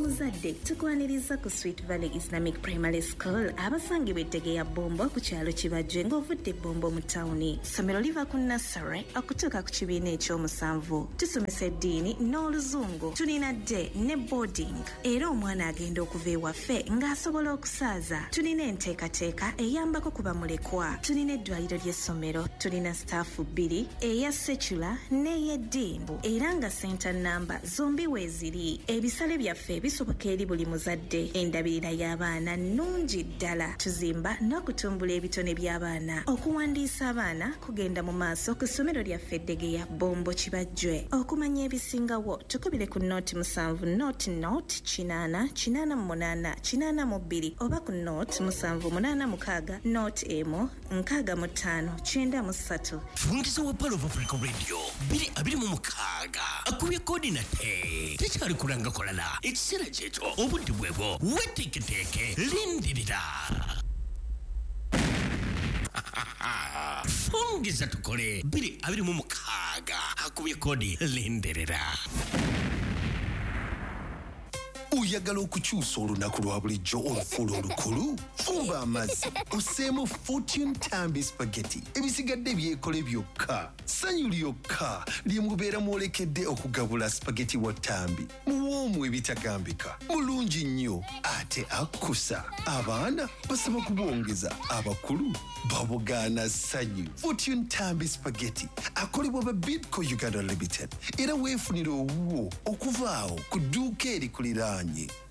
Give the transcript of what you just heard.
omuzadde tukwaniriza ku Sweet Valley Islamic Primary School abasangibwa Ettegeya Bombo ku kyalo Kibajje ng'ovudde Bombo mu tawuni. Ssomero liva ku nursery okutuuka ku kibiina ekyomusanvu. Tusomesa eddiini n'oluzungu. Tulina day ne boarding era omwana agenda okuva ewaffe ng'asobola okusaaza. Tulina enteekateeka eyambako ku bamulekwa. Tulina eddwaliro ly'essomero. Tulina staafu 2 eya secular n'ey'eddimbu era nga center namba zombi weeziri. Ebisale byaffe bisoboka eri buli muzadde. Endabirira y'abaana nnungi ddala. Tuzimba n'okutumbula ebitone by'abaana. Okuwandiisa abaana kugenda mu maaso ku ssomero lyaffe Ettegeya Bombo Kibajje. Okumanya ebisingawo tukubire ku note 7 note 888 oba ku note 786 note emo 6593. Fungiza wa Palo of Africa Radio 226 akubye koordinate tekyali kulanga kolala ekiseera kyekyo obudde bwebwo weteeketeeke lindirira fungiza tukole 226 akubye kodi lindirira. Oyagala okukyusa olunaku lwa bulijjo olufuula olukulu? Fumba amazzi oseemu Fortune Tambi Spaghetti ebisigadde byekole byokka. Ssanyu lyokka lye mubeera mwolekedde okugabula spaghetti wa Tambi. Muwoomu ebitagambika, mulungi nnyo ate akkusa. Abaana basaba kubwongeza, abakulu babugaana ssanyu. Fortune Tambi Spaghetti akolebwa ba Bidco Uganda Limited era weefunira owuwo okuvaawo ku dduuka erikuliraanye.